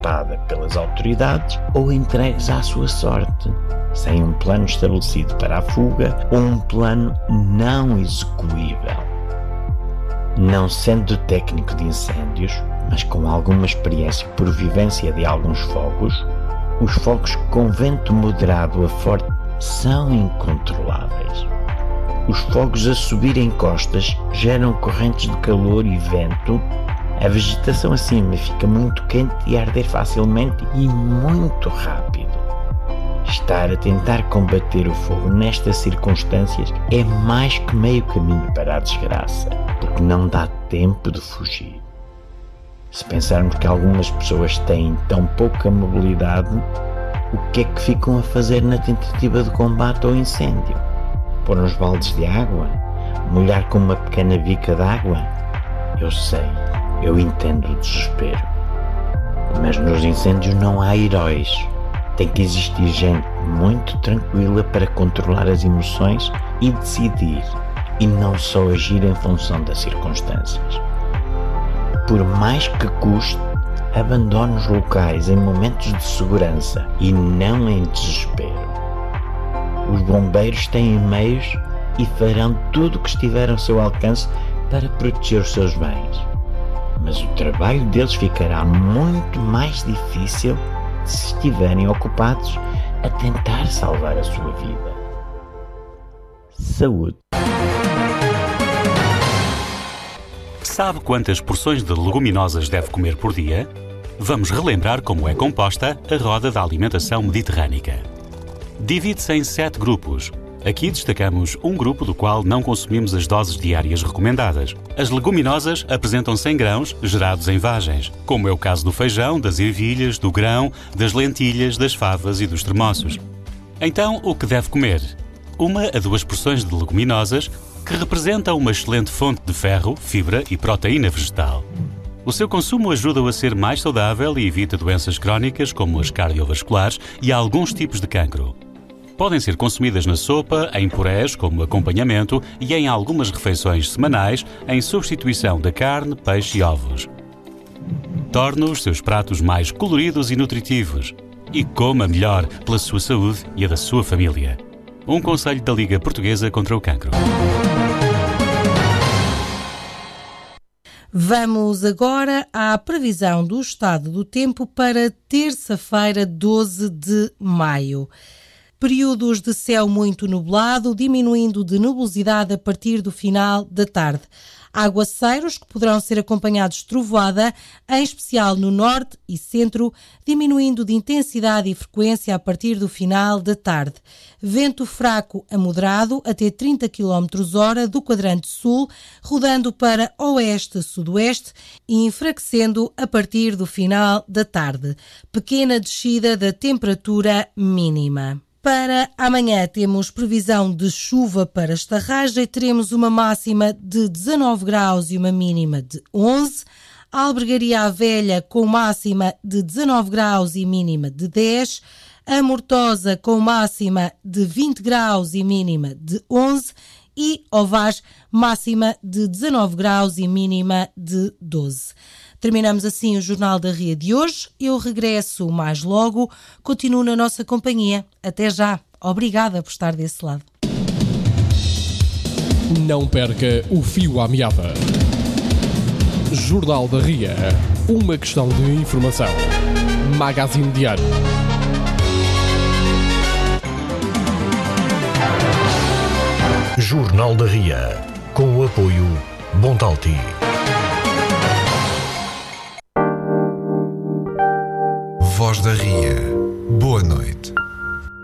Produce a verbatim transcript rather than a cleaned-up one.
executada pelas autoridades ou entregues à sua sorte, sem um plano estabelecido para a fuga ou um plano não execuível. Não sendo técnico de incêndios, mas com alguma experiência por vivência de alguns fogos, os fogos com vento moderado a forte são incontroláveis. Os fogos a subir em costas geram correntes de calor e vento. A vegetação acima fica muito quente e a arder facilmente e muito rápido. Estar a tentar combater o fogo nestas circunstâncias é mais que meio caminho para a desgraça, porque não dá tempo de fugir. Se pensarmos que algumas pessoas têm tão pouca mobilidade, o que é que ficam a fazer na tentativa de combate ao incêndio? Pôr uns baldes de água? Molhar com uma pequena bica de água? Eu sei. Eu entendo o desespero, mas nos incêndios não há heróis. Tem que existir gente muito tranquila para controlar as emoções e decidir, e não só agir em função das circunstâncias. Por mais que custe, abandone os locais em momentos de segurança e não em desespero. Os bombeiros têm meios e farão tudo o que estiver ao seu alcance para proteger os seus bens. Mas o trabalho deles ficará muito mais difícil se estiverem ocupados a tentar salvar a sua vida. Saúde! Sabe quantas porções de leguminosas deve comer por dia? Vamos relembrar como é composta a roda da alimentação mediterrânica. Divide-se em sete grupos. Aqui destacamos um grupo do qual não consumimos as doses diárias recomendadas. As leguminosas apresentam cem grãos gerados em vagens, como é o caso do feijão, das ervilhas, do grão, das lentilhas, das favas e dos termossos. Então, o que deve comer? Uma a duas porções de leguminosas, que representam uma excelente fonte de ferro, fibra e proteína vegetal. O seu consumo ajuda-o a ser mais saudável e evita doenças crónicas como as cardiovasculares e alguns tipos de cancro. Podem ser consumidas na sopa, em purés como acompanhamento e em algumas refeições semanais em substituição da carne, peixe e ovos. Torne os seus pratos mais coloridos e nutritivos e coma melhor pela sua saúde e a da sua família. Um conselho da Liga Portuguesa contra o Cancro. Vamos agora à previsão do estado do tempo para terça-feira, doze de maio. Períodos de céu muito nublado, diminuindo de nebulosidade a partir do final da tarde. Aguaceiros que poderão ser acompanhados de trovoada, em especial no norte e centro, diminuindo de intensidade e frequência a partir do final da tarde. Vento fraco a moderado, até trinta quilómetros hora do quadrante sul, rodando para oeste-sudoeste e enfraquecendo a partir do final da tarde. Pequena descida da temperatura mínima. Para amanhã temos previsão de chuva para Estarraja e teremos uma máxima de dezanove graus e uma mínima de onze. Albergaria à Velha com máxima de dezanove graus e mínima de dez. A Mortosa com máxima de vinte graus e mínima de onze. E Ovaz máxima de dezanove graus e mínima de doze. Terminamos assim o Jornal da Ria de hoje. Eu regresso mais logo. Continuo na nossa companhia. Até já. Obrigada por estar desse lado. Não perca o fio à meada. Jornal da Ria. Uma questão de informação. Magazine Diário. Jornal da Ria. Com o apoio Bontalti. Voz da Ria. Boa noite.